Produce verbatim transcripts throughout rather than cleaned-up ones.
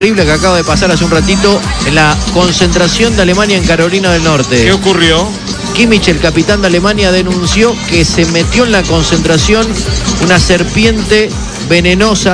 Terrible que acaba de pasar hace un ratito en la concentración de Alemania en Carolina del Norte. ¿Qué ocurrió? Kimmich, el capitán de Alemania, denunció que se metió en la concentración una serpiente venenosa.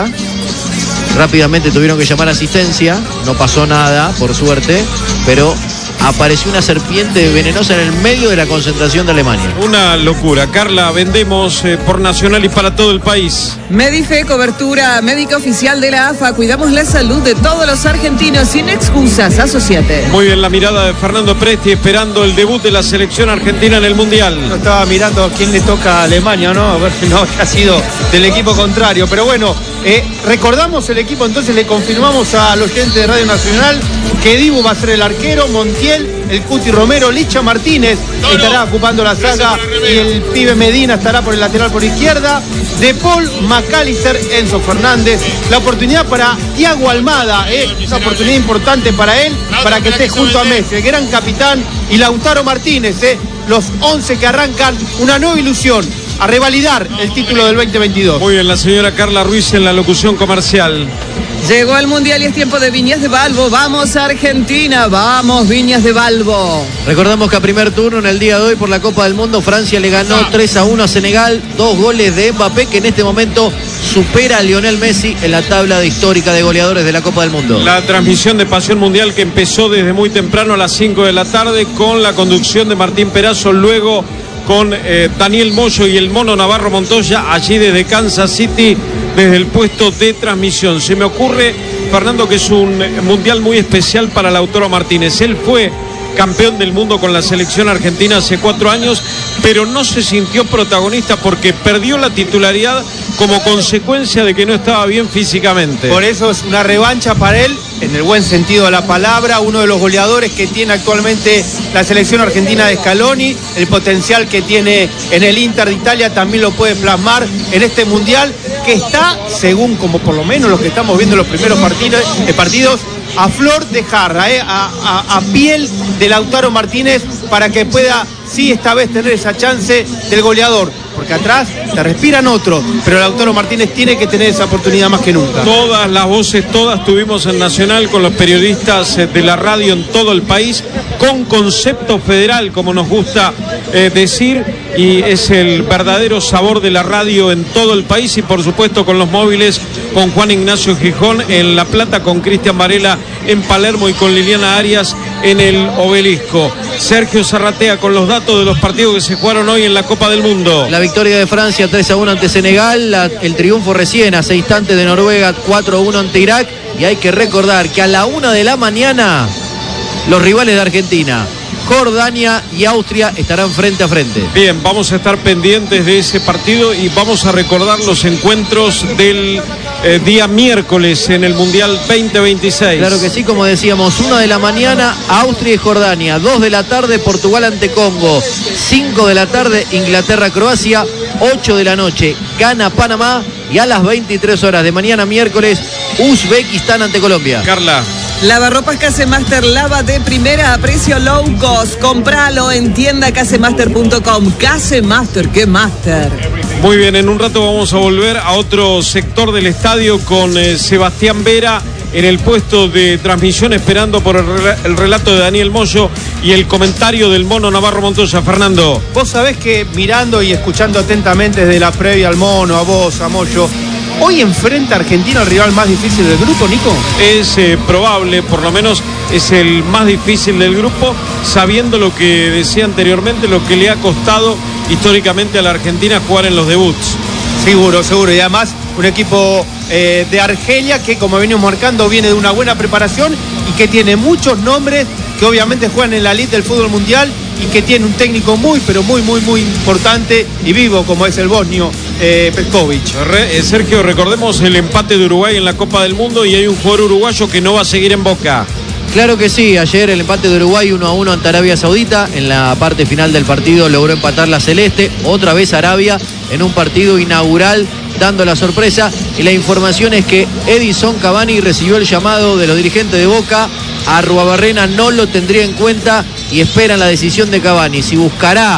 Rápidamente tuvieron que llamar asistencia, no pasó nada, por suerte, pero apareció una serpiente venenosa en el medio de la concentración de Alemania. Una locura. Carla, vendemos eh, por Nacional y para todo el país. Medife, cobertura médica oficial de la A F A. Cuidamos la salud de todos los argentinos sin excusas. Asociate. Muy bien, la mirada de Fernando Presti esperando el debut de la selección argentina en el Mundial. No estaba mirando a quién le toca a Alemania, ¿no? A ver si no ha sido del equipo contrario. Pero bueno, eh, recordamos el equipo, entonces le confirmamos a los oyentes de Radio Nacional que Dibu va a ser el arquero, Montiel, el Cuti Romero, Licha Martínez estará ocupando la saga y el pibe Medina estará por el lateral por izquierda. De Paul, McAllister, Enzo Fernández. La oportunidad para Thiago Almada, eh, una oportunidad importante para él, para que esté junto a Messi, el gran capitán, y Lautaro Martínez, eh, los once que arrancan una nueva ilusión, a revalidar el título del veinte veintidós. Muy bien, la señora Carla Ruiz en la locución comercial. Llegó el Mundial y es tiempo de Viñas de Balbo. Vamos Argentina, vamos Viñas de Balbo. Recordamos que a primer turno en el día de hoy por la Copa del Mundo, Francia le ganó tres a uno a Senegal, dos goles de Mbappé, que en este momento supera a Lionel Messi en la tabla de histórica de goleadores de la Copa del Mundo. La transmisión de Pasión Mundial que empezó desde muy temprano a las cinco de la tarde con la conducción de Martín Perazo, luego con eh, Daniel Moyo y el Mono Navarro Montoya, allí desde Kansas City, desde el puesto de transmisión. Se me ocurre, Fernando, que es un mundial muy especial para Lautaro Martínez. Él fue campeón del mundo con la selección argentina hace cuatro años, pero no se sintió protagonista porque perdió la titularidad como consecuencia de que no estaba bien físicamente. Por eso es una revancha para él, en el buen sentido de la palabra, uno de los goleadores que tiene actualmente la selección argentina de Scaloni, el potencial que tiene en el Inter de Italia también lo puede plasmar en este mundial, que está, según como por lo menos los que estamos viendo en los primeros partidos, eh, partidos a flor de jarra, eh, a, a, a piel de Lautaro Martínez, para que pueda, sí, esta vez tener esa chance del goleador, porque atrás te respiran otros, pero Lautaro Martínez tiene que tener esa oportunidad más que nunca. Todas las voces, todas tuvimos en Nacional con los periodistas de la radio en todo el país, con concepto federal, como nos gusta eh, decir, y es el verdadero sabor de la radio en todo el país, y por supuesto con los móviles, con Juan Ignacio Gijón en La Plata, con Cristian Varela en Palermo y con Liliana Arias en el Obelisco. Sergio Zarratea con los datos de los partidos que se jugaron hoy en la Copa del Mundo. La victoria de Francia tres a uno ante Senegal, la, el triunfo recién hace instantes de Noruega cuatro a uno ante Irak, y hay que recordar que a la una de la mañana los rivales de Argentina, Jordania y Austria, estarán frente a frente. Bien, vamos a estar pendientes de ese partido y vamos a recordar los encuentros del eh, día miércoles en el Mundial veinte veintiséis. Claro que sí, como decíamos, una de la mañana Austria y Jordania, dos de la tarde Portugal ante Congo, cinco de la tarde Inglaterra-Croacia, ocho de la noche Ghana-Panamá, y a las veintitrés horas de mañana miércoles Uzbekistán ante Colombia. Carla. Lavarropas Casemaster, lava de primera a precio low cost. Compralo en tienda casemaster punto com. Casemaster, qué master. Muy bien, en un rato vamos a volver a otro sector del estadio con eh, Sebastián Vera en el puesto de transmisión, esperando por el, el relato de Daniel Moyo y el comentario del Mono Navarro Montoya. Fernando. Vos sabés que mirando y escuchando atentamente desde la previa al Mono, a vos, a Moyo, hoy enfrenta a Argentina el rival más difícil del grupo, Nico. Es eh, probable, por lo menos es el más difícil del grupo, sabiendo lo que decía anteriormente, lo que le ha costado históricamente a la Argentina jugar en los debuts. Seguro, seguro, y además un equipo eh, de Argelia que, como venimos marcando, viene de una buena preparación y que tiene muchos nombres que obviamente juegan en la elite del fútbol mundial y que tiene un técnico muy, pero muy, muy, muy importante y vivo, como es el bosnio eh, Petkovic. Re, eh, Sergio, recordemos el empate de Uruguay en la Copa del Mundo y hay un jugador uruguayo que no va a seguir en Boca. Claro que sí, ayer el empate de Uruguay uno a uno ante Arabia Saudita, en la parte final del partido logró empatar la Celeste, otra vez Arabia en un partido inaugural dando la sorpresa, y la información es que Edison Cavani recibió el llamado de los dirigentes de Boca, Arruabarrena no lo tendría en cuenta y esperan la decisión de Cavani, si buscará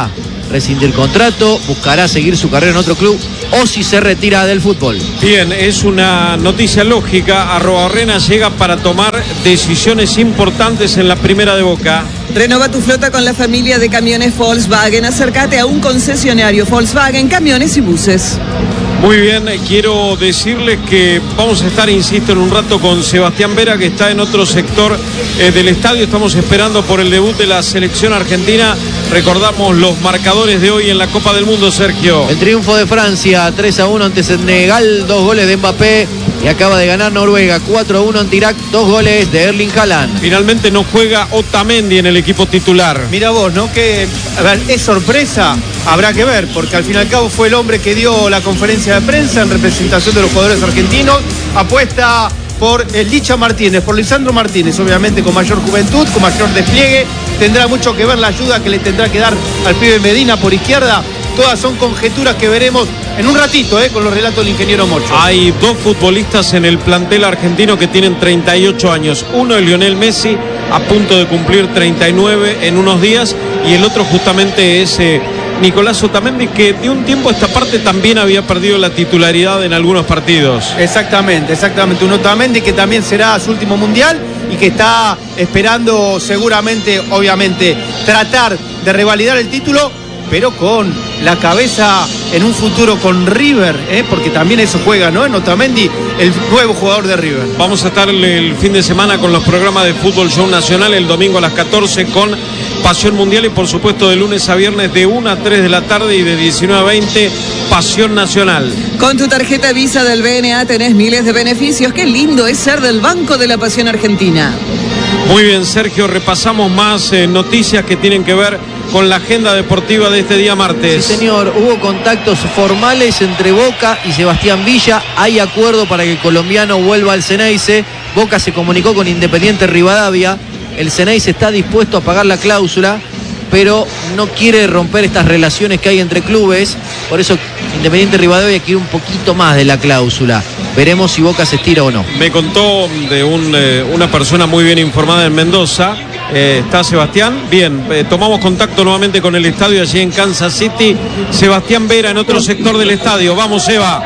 rescindir contrato, buscará seguir su carrera en otro club o si se retira del fútbol. Bien, es una noticia lógica. Arruabarrena llega para tomar decisiones importantes en la primera de Boca. Renova tu flota con la familia de camiones Volkswagen. Acércate a un concesionario Volkswagen, camiones y buses. Muy bien, quiero decirles que vamos a estar, insisto, en un rato con Sebastián Vera, que está en otro sector eh, del estadio. Estamos esperando por el debut de la selección argentina. Recordamos los marcadores de hoy en la Copa del Mundo, Sergio. El triunfo de Francia, tres a uno ante Senegal, dos goles de Mbappé. Y acaba de ganar Noruega, cuatro a uno ante Irak, dos goles de Erling Haaland. Finalmente no juega Otamendi en el equipo titular. Mira vos, ¿no? Que, a ver, es sorpresa, habrá que ver, porque al fin y al cabo fue el hombre que dio la conferencia de prensa en representación de los jugadores argentinos. Apuesta por el Licha Martínez, por Lisandro Martínez, obviamente con mayor juventud, con mayor despliegue. Tendrá mucho que ver la ayuda que le tendrá que dar al pibe Medina por izquierda. Todas son conjeturas que veremos en un ratito, eh, con los relatos del ingeniero Mocho. Hay dos futbolistas en el plantel argentino que tienen treinta y ocho años. Uno es Lionel Messi, a punto de cumplir treinta y nueve en unos días. Y el otro justamente es eh, Nicolás Otamendi, que de un tiempo a esta parte también había perdido la titularidad en algunos partidos. Exactamente, exactamente. Un Otamendi que también será su último mundial y que está esperando seguramente, obviamente, tratar de revalidar el título, pero con la cabeza en un futuro con River, ¿eh? Porque también eso juega, ¿no? En Otamendi, el nuevo jugador de River. Vamos a estar el, el fin de semana con los programas de Fútbol Show Nacional, el domingo a las catorce con Pasión Mundial y por supuesto de lunes a viernes de una a tres de la tarde y de diecinueve a veinte Pasión Nacional. Con tu tarjeta Visa del B N A tenés miles de beneficios. Qué lindo es ser del Banco de la Pasión Argentina. Muy bien, Sergio, repasamos más eh, noticias que tienen que ver con la agenda deportiva de este día martes. Sí, señor, hubo contactos formales entre Boca y Sebastián Villa. Hay acuerdo para que el colombiano vuelva al Xeneize. Boca se comunicó con Independiente Rivadavia. El Xeneize está dispuesto a pagar la cláusula, pero no quiere romper estas relaciones que hay entre clubes. Por eso Independiente Rivadavia quiere un poquito más de la cláusula. Veremos si Boca se estira o no. Me contó de un, eh, una persona muy bien informada en Mendoza. Eh, está Sebastián. Bien, eh, tomamos contacto nuevamente con el estadio allí en Kansas City. Sebastián Vera en otro sector del estadio. Vamos, Eva.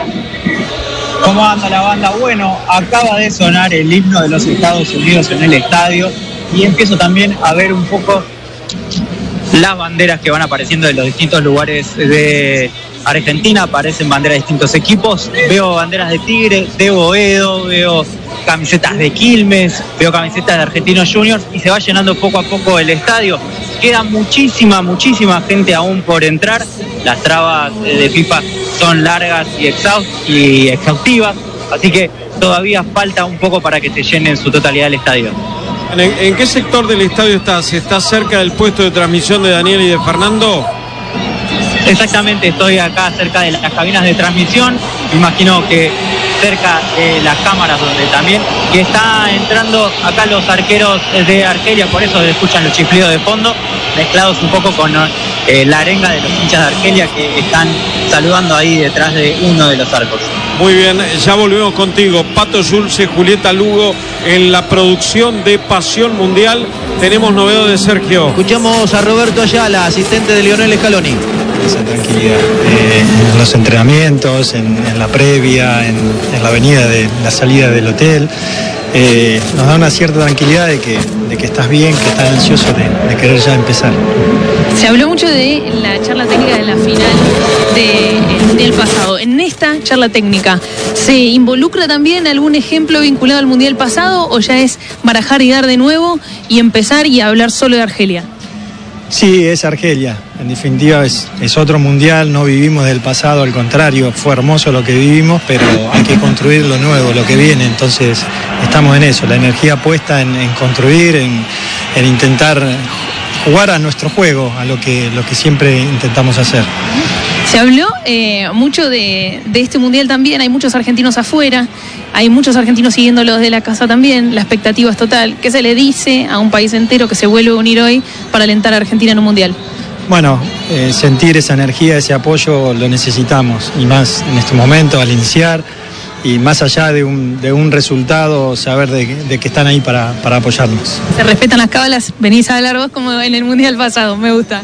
¿Cómo anda la banda? Bueno, acaba de sonar el himno de los Estados Unidos en el estadio y empiezo también a ver un poco las banderas que van apareciendo de los distintos lugares de Argentina. Aparecen banderas de distintos equipos. Veo banderas de Tigre, de Boedo, veo camisetas de Quilmes, veo camisetas de Argentinos Juniors y se va llenando poco a poco el estadio. Queda muchísima, muchísima gente aún por entrar. Las trabas de FIFA son largas y, exhaust y exhaustivas, así que todavía falta un poco para que se llene en su totalidad el estadio. ¿En, en qué sector del estadio estás? ¿Estás cerca del puesto de transmisión de Daniel y de Fernando? Exactamente, estoy acá cerca de las cabinas de transmisión. Imagino que cerca de las cámaras donde también, que está entrando acá los arqueros de Argelia, por eso escuchan los chiflidos de fondo, mezclados un poco con eh, la arenga de los hinchas de Argelia que están saludando ahí detrás de uno de los arcos. Muy bien, ya volvemos contigo. Pato Yulce, Julieta Lugo en la producción de Pasión Mundial. Tenemos novedades, Sergio. Escuchamos a Roberto Ayala, asistente de Lionel Scaloni. Esa tranquilidad eh, en los entrenamientos, en, en la previa, en, en la avenida de la salida del hotel, eh, nos da una cierta tranquilidad de que, de que estás bien, que estás ansioso de, de querer ya empezar. Se habló mucho de la charla técnica de la final del Mundial pasado. En esta charla técnica, ¿se involucra también algún ejemplo vinculado al Mundial pasado o ya es barajar y dar de nuevo y empezar y hablar solo de Argelia? Sí, es Argelia. En definitiva es, es otro mundial, no vivimos del pasado, al contrario, fue hermoso lo que vivimos, pero hay que construir lo nuevo, lo que viene, entonces estamos en eso, la energía puesta en, en construir, en, en intentar jugar a nuestro juego, a lo que, lo que siempre intentamos hacer. Se habló eh, mucho de, de este mundial también, hay muchos argentinos afuera, hay muchos argentinos siguiéndolo desde la casa también, la expectativa es total. ¿Qué se le dice a un país entero que se vuelve a unir hoy para alentar a Argentina en un mundial? Bueno, eh, sentir esa energía, ese apoyo lo necesitamos, y más en este momento al iniciar, y más allá de un, de un resultado, saber de, de que están ahí para, para apoyarnos. Se respetan las cábalas, venís a hablar vos como en el mundial pasado, me gusta.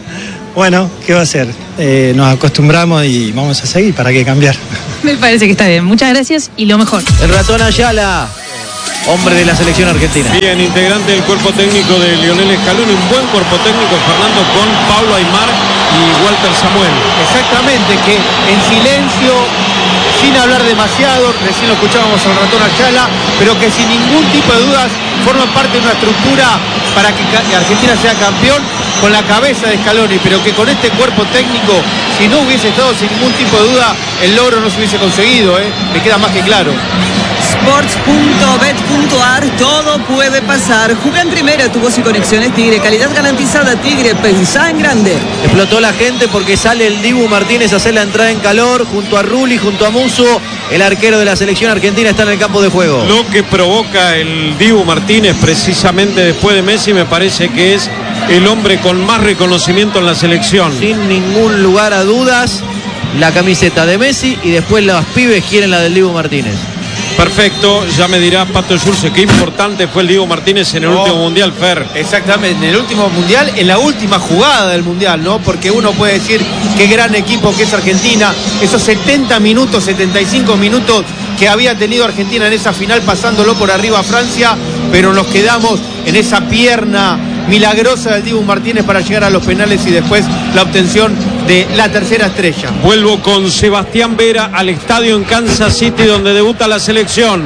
Bueno, ¿qué va a hacer? Eh, nos acostumbramos y vamos a seguir, ¿para qué cambiar? Me parece que está bien. Muchas gracias y lo mejor. El ratón Ayala, hombre de la selección argentina. Bien, integrante del cuerpo técnico de Lionel Scaloni, un buen cuerpo técnico, Fernando, con Pablo Aimar y Walter Samuel. Exactamente, que en silencio, sin hablar demasiado, recién lo escuchábamos al ratón Ayala, pero que sin ningún tipo de dudas forman parte de una estructura para que Argentina sea campeón con la cabeza de Scaloni, pero que con este cuerpo técnico, si no hubiese estado sin ningún tipo de duda, el logro no se hubiese conseguido, ¿eh? Me queda más que claro. Sports punto bet punto ar, todo puede pasar. Juega en primera, tu voz y conexiones Tigre, calidad garantizada Tigre, pensá en grande. Explotó la gente porque sale el Dibu Martínez a hacer la entrada en calor, junto a Rulli, junto a Musso. El arquero de la selección argentina está en el campo de juego. Lo que provoca el Dibu Martínez precisamente después de Messi me parece que es el hombre con más reconocimiento en la selección. Sin ningún lugar a dudas, la camiseta de Messi y después los pibes quieren la del Dibu Martínez. Perfecto, ya me dirá Pato Schulze qué importante fue el Diego Martínez en el No, último mundial, Fer. Exactamente, en el último mundial, en la última jugada del mundial, ¿no? Porque uno puede decir qué gran equipo que es Argentina, esos setenta minutos, setenta y cinco minutos que había tenido Argentina en esa final pasándolo por arriba a Francia, pero nos quedamos en esa pierna milagrosa del Dibu Martínez para llegar a los penales y después la obtención de la tercera estrella. Vuelvo con Sebastián Vera al estadio en Kansas City donde debuta la selección.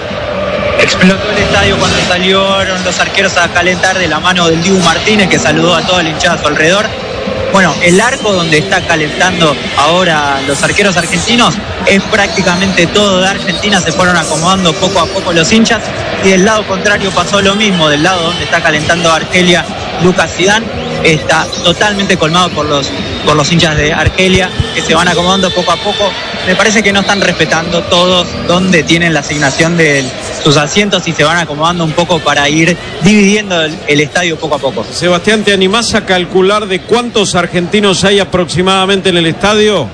Explotó el estadio cuando salieron los arqueros a calentar de la mano del Dibu Martínez, que saludó a toda la hinchada a su alrededor. Bueno, el arco donde está calentando ahora los arqueros argentinos es prácticamente todo de Argentina, se fueron acomodando poco a poco los hinchas y del lado contrario pasó lo mismo, del lado donde está calentando Argelia, Lucas Zidane está totalmente colmado por los, por los hinchas de Argelia que se van acomodando poco a poco. Me parece que no están respetando todos donde tienen la asignación de sus asientos y se van acomodando un poco para ir dividiendo el, el estadio poco a poco. Sebastián, ¿te animás a calcular de cuántos argentinos hay aproximadamente en el estadio?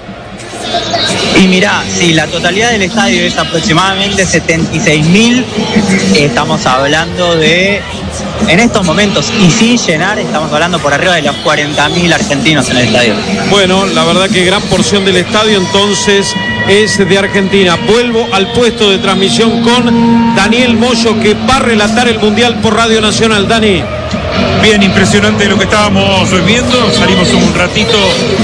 Y mirá, si la totalidad del estadio es aproximadamente setenta y seis mil, estamos hablando de, en estos momentos, y sin llenar, estamos hablando por arriba de los cuarenta mil argentinos en el estadio. Bueno, la verdad que gran porción del estadio entonces es de Argentina. Vuelvo al puesto de transmisión con Daniel Moyo, que va a relatar el Mundial por Radio Nacional. Dani. Bien, impresionante lo que estábamos viendo. Salimos un ratito,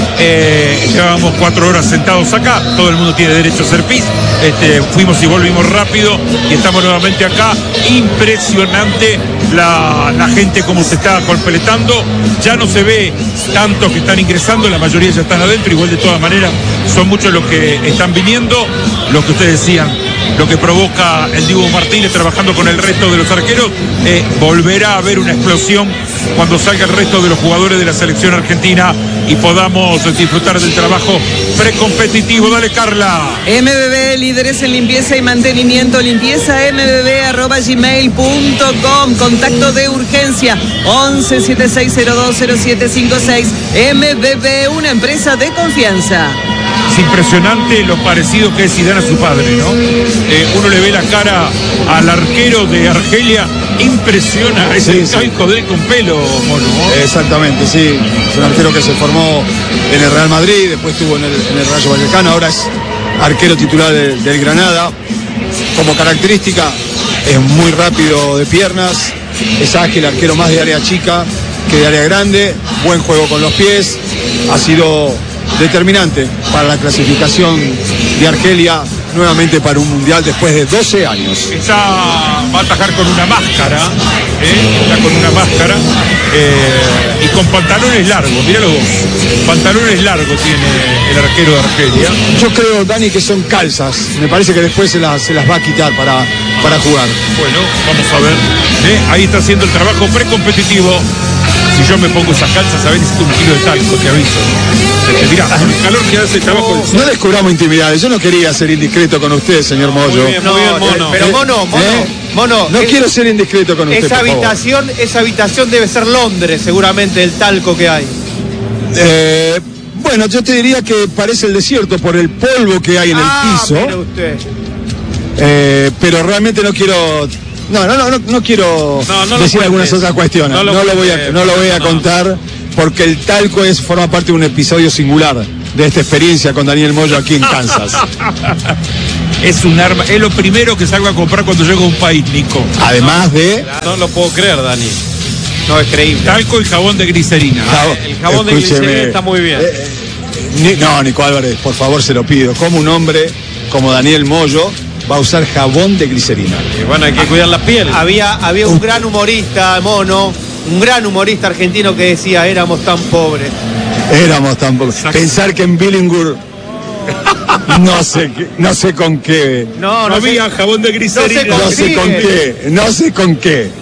eh, llevábamos cuatro horas sentados acá. Todo el mundo tiene derecho a hacer pis. Este, fuimos y volvimos rápido y estamos nuevamente acá. Impresionante la, la gente como se está completando. Ya no se ve tantos que están ingresando, la mayoría ya están adentro. Igual de todas maneras son muchos los que están viniendo. Lo que ustedes decían, lo que provoca el Dibu Martínez trabajando con el resto de los arqueros, eh, volverá a haber una explosión cuando salga el resto de los jugadores de la selección argentina y podamos disfrutar del trabajo precompetitivo. Dale, Carla. M B B, líderes en limpieza y mantenimiento, limpieza m b b arroba gmail punto com, contacto de urgencia once setenta y seis cero dos cero siete cinco seis. M B B, una empresa de confianza. Es impresionante lo parecido que es Zidane a su padre, ¿no? Eh, uno le ve la cara al arquero de Argelia, impresiona, es el caico de él con pelo, Mono. Exactamente, sí, es un arquero que se formó en el Real Madrid, después estuvo en el, en el Rayo Vallecano, ahora es arquero titular del, del Granada. Como característica es muy rápido de piernas, es ágil, arquero más de área chica que de área grande, buen juego con los pies, ha sido determinante para la clasificación de Argelia nuevamente para un mundial después de doce años. Está, va a atajar con una máscara, ¿eh? Está con una máscara eh, y con pantalones largos, míralo vos, pantalones largos tiene el arquero de Argelia. Yo creo, Dani, que son calzas, me parece que después se las, se las va a quitar para, para jugar. Bueno, vamos a ver, ¿eh? Ahí está haciendo el trabajo precompetitivo. Si yo me pongo esas calzas, a ver, necesito un kilo de talco, te aviso. Te mirá, con el calor que hace el trabajo del sol. No descubramos intimidades, yo no quería ser indiscreto con usted, señor Moyo. Muy bien, muy bien, Mono. Pero Mono, Mono, ¿Eh? Mono. No es, quiero ser indiscreto con usted, esa por favor. habitación, esa habitación debe ser Londres, seguramente, el talco que hay. Eh, bueno, yo te diría que parece el desierto por el polvo que hay en ah, el piso. Mire usted. Eh, pero realmente no quiero... No, no, no, no, no quiero No, no lo decir cuentes. algunas otras cuestiones. No No lo lo, voy a, cuentes, no lo voy a no. contar. porque el talco es, forma parte de un episodio singular de esta experiencia con Daniel Moyo aquí en Kansas. Es un arma, es lo primero que salgo a comprar cuando llego a un país, Nico. Además de... No lo puedo creer, Dani. No, es creíble. Talco y jabón de glicerina. Jabón, El jabón de escúcheme, glicerina está muy bien. Eh, ni, no, Nico Álvarez, por favor, se lo pido. ¿Cómo un hombre como Daniel Moyo va a usar jabón de glicerina? Y bueno, hay que cuidar la piel. Había, había un gran humorista, Mono, un gran humorista argentino que decía, éramos tan pobres. Éramos tan pobres. Pensar que en Billingur no sé, qué, no sé con qué. No, no, no había sé, jabón de glicerina. No sé con qué, no sé con qué.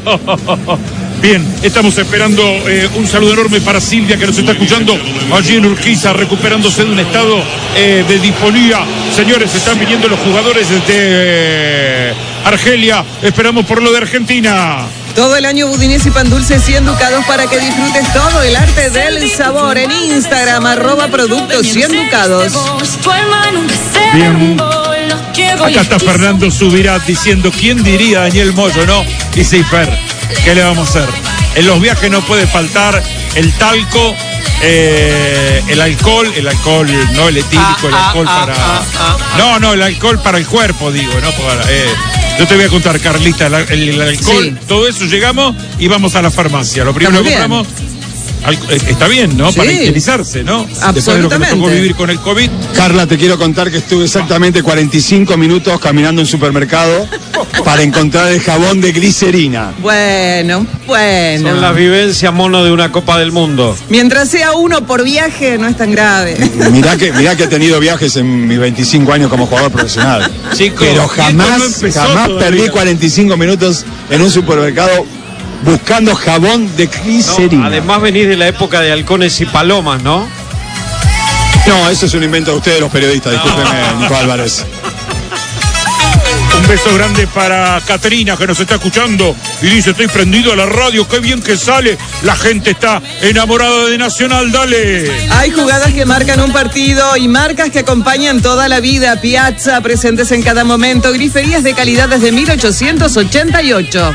Bien, estamos esperando eh, un saludo enorme para Silvia, que nos está escuchando allí en Urquiza, recuperándose de un estado eh, de disfonía. Señores, están viniendo los jugadores de eh, Argelia. Esperamos por lo de Argentina. Todo el año budines y pan dulce cien ducados para que disfrutes todo el arte del sabor. En Instagram, arroba productos cien ducados. Bien. Acá está Fernando Subirat diciendo, ¿quién diría Daniel Moyo, no? Y sí, Fer, ¿qué le vamos a hacer? En los viajes no puede faltar el talco, eh, el alcohol, el alcohol, no el etílico, el alcohol ah, para... ah, ah, ah, no, no, el alcohol para el cuerpo, digo, ¿no? Para, eh, yo te voy a contar, Carlita, el, el, el alcohol, sí. Todo eso llegamos y vamos a la farmacia. Lo primero que compramos... Está bien, ¿no? Sí. Para higienizarse, ¿no? Después de lo que nos tocó vivir con el COVID. Carla, te quiero contar que estuve exactamente cuarenta y cinco minutos caminando en supermercado para encontrar el jabón de glicerina. Bueno, bueno. Son las vivencias, Mono, de una Copa del Mundo. Mientras sea uno por viaje, no es tan grave. Mirá que, mirá que he tenido viajes en mis veinticinco años como jugador profesional. Chico, pero jamás, no jamás todavía. Perdí cuarenta y cinco minutos en un supermercado buscando jabón de glicerina. No, además venís de la época de halcones y palomas, ¿no? No, eso es un invento de ustedes los periodistas, discúlpeme, Nico Álvarez. Un beso grande para Caterina, que nos está escuchando y dice, estoy prendido a la radio, qué bien que sale, la gente está enamorada de Nacional, dale. Hay jugadas que marcan un partido y marcas que acompañan toda la vida. Piazza, presentes en cada momento, griferías de calidad desde mil ochocientos ochenta y ocho.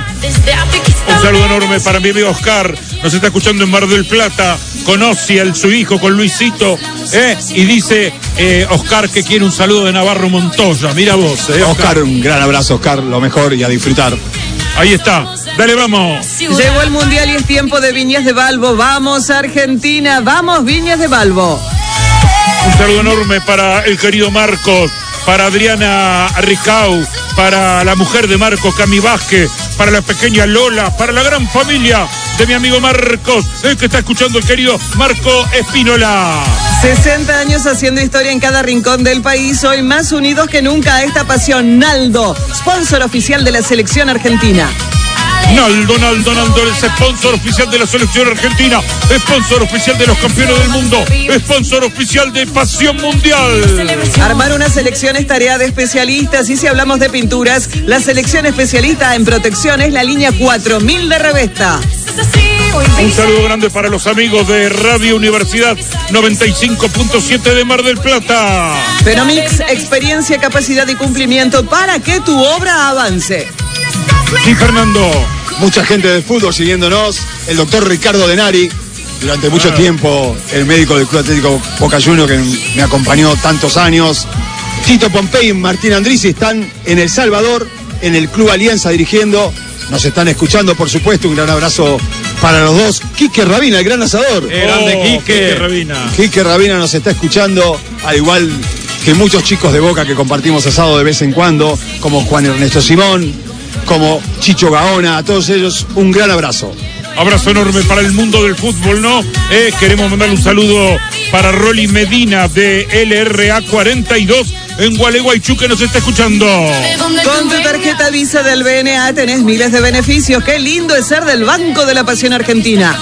Un saludo enorme para mi amigo Oscar, nos está escuchando en Mar del Plata, con Ociel, su hijo, con Luisito, ¿eh? Y dice eh, Oscar que quiere un saludo de Navarro Montoya, mira vos. Eh, Oscar. Oscar, un gran abrazo, Oscar, lo mejor y a disfrutar. Ahí está, dale, vamos. Llegó el Mundial y es tiempo de Viñas de Balbo. Vamos, Argentina, vamos, Viñas de Balbo. Un saludo enorme para el querido Marcos, para Adriana Ricau, para la mujer de Marcos, Cami Vázquez, para la pequeña Lola, para la gran familia de mi amigo Marcos, el que está escuchando, el querido Marco Espínola. sesenta años haciendo historia en cada rincón del país, hoy más unidos que nunca a esta pasión. Naldo, sponsor oficial de la selección argentina. Naldo, Naldo, Naldo es sponsor oficial de la selección argentina, sponsor oficial de los campeones del mundo, sponsor oficial de Pasión Mundial. Armar una selección es tarea de especialistas y si hablamos de pinturas, la selección especialista en protección es la línea cuatro mil de Revesta. Un saludo grande para los amigos de Radio Universidad noventa y cinco punto siete de Mar del Plata. Fenomix, experiencia, capacidad y cumplimiento para que tu obra avance. Sí, Fernando. Mucha gente del fútbol siguiéndonos. El doctor Ricardo Denari, durante mucho ah. tiempo el médico del Club Atlético Boca Juniors, que me acompañó tantos años. Tito Pompey y Martín Andrisi están en El Salvador, en el Club Alianza dirigiendo. Nos están escuchando, por supuesto. Un gran abrazo para los dos. Quique Rabina, el gran asador. Eh, grande Quique. Quique Rabina. Quique Rabina nos está escuchando, al igual que muchos chicos de Boca que compartimos asado de vez en cuando, como Juan Ernesto Simón, como Chicho Gaona, a todos ellos un gran abrazo. Abrazo enorme para el mundo del fútbol, ¿no? Eh, queremos mandar un saludo para Rolly Medina de L R A cuarenta y dos en Gualeguaychú, que nos está escuchando. Con tu tarjeta Visa del B N A tenés miles de beneficios. Qué lindo es ser del Banco de la Pasión Argentina.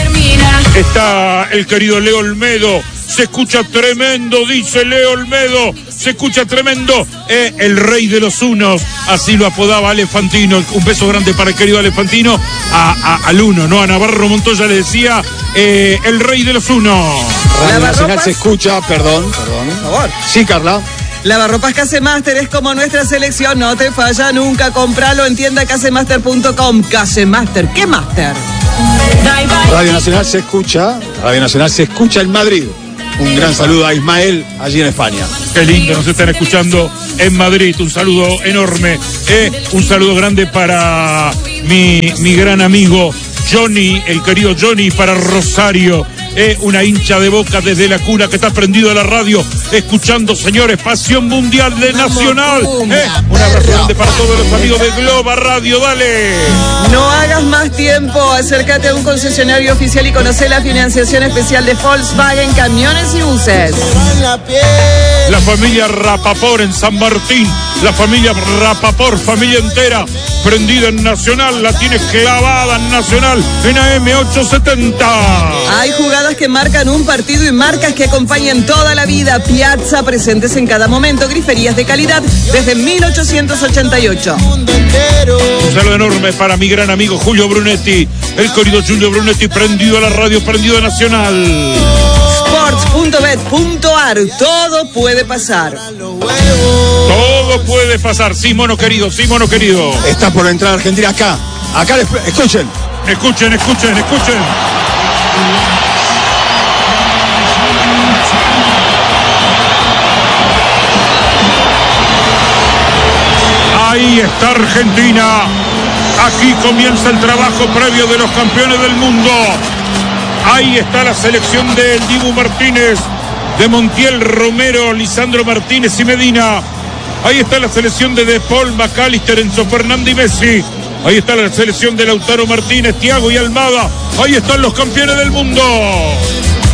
Está el querido Leo Olmedo. Se escucha tremendo, dice Leo Olmedo. Se escucha tremendo. Eh, el rey de los unos. Así lo apodaba Alefantino. Un beso grande para el querido Alefantino. A, a, al uno, ¿no? A Navarro Montoya le decía eh, el rey de los unos. Radio Nacional se escucha, perdón, perdón. Por favor. Sí, Carla. Lavarropas Casemaster es como nuestra selección, no te falla nunca. Compralo en tienda casemaster punto com. Casemaster, ¿qué máster? Radio Nacional se escucha, Radio Nacional se escucha en Madrid. Un gran saludo a Ismael allí en España. Qué lindo, nos están escuchando en Madrid. Un saludo enorme. Eh, un saludo grande para mi, mi gran amigo Johnny, el querido Johnny, para Rosario. Eh, una hincha de Boca desde la cuna que está prendido a la radio, escuchando, señores, Pasión Mundial de Nacional. Eh, un abrazo grande para todos los amigos de Globa Radio, dale. No hagas más tiempo, acércate a un concesionario oficial y conoce la financiación especial de Volkswagen Camiones y Buses. La familia Rapaport en San Martín, la familia Rapaport, familia entera, prendida en Nacional, la tienes clavada en Nacional, en A M ochocientos setenta. Hay jugadas que marcan un partido y marcas que acompañan toda la vida. Piazza, presentes en cada momento, griferías de calidad desde mil ochocientos ochenta y ocho. Un saludo enorme para mi gran amigo Julio Brunetti, el querido Julio Brunetti, prendido a la radio, prendido a Nacional. sports punto bet punto a r, todo puede pasar. Todo puede pasar, sí, mono querido, sí, mono querido. Está por entrar Argentina acá. Acá, escuchen. Escuchen, escuchen, escuchen. Ahí está Argentina. Aquí comienza el trabajo previo de los campeones del mundo. Ahí está la selección del Dibu Martínez, de Montiel, Romero, Lisandro Martínez y Medina. Ahí está la selección de De Paul, McAllister, Enzo Fernández y Messi. Ahí está la selección de Lautaro Martínez, Thiago y Almada. Ahí están los campeones del mundo.